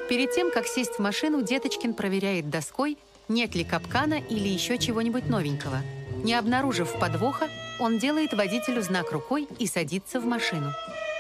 Перед тем, как сесть в машину, Деточкин проверяет доской, нет ли капкана или еще чего-нибудь новенького. Не обнаружив подвоха, он делает водителю знак рукой и садится в машину.